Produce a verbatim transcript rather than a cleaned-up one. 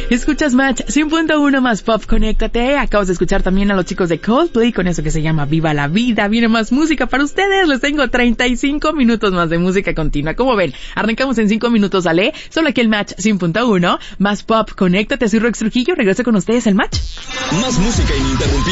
Escuchas Match cien punto uno más Pop, conéctate. Acabas de escuchar también a los chicos de Coldplay con eso que se llama Viva la Vida. Viene más música para ustedes. Les tengo treinta y cinco minutos más de música continua. Como ven, arrancamos en cinco minutos, ¿sale? Solo aquí el Match cien punto uno más Pop, conéctate. Soy Rox Trujillo. Regreso con ustedes el Match. Más música ininterrumpida.